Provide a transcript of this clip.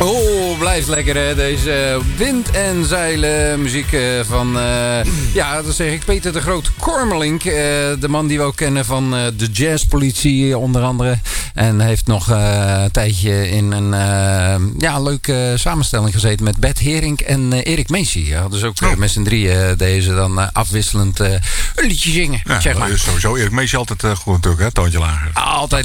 Oh, blijft lekker hè. Deze wind- en zeilen muziek van, ja, dat zeg ik, Peter de Groot Kormelink. De man die we ook kennen van de jazzpolitie onder andere. En heeft nog een tijdje in een leuke samenstelling gezeten met Bert Herink en Erik Meesie. Ja, dus ook met z'n drieën deze dan afwisselend een liedje zingen. Ja, zeg maar. Sowieso. Erik Meesie altijd goed natuurlijk, hè? Toontje lager. Altijd.